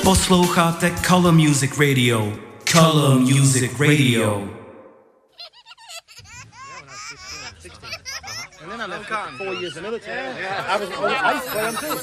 Posloucháte Color Music Radio. Color Music Radio. And then I left for 4 years in the military. I used to play them too.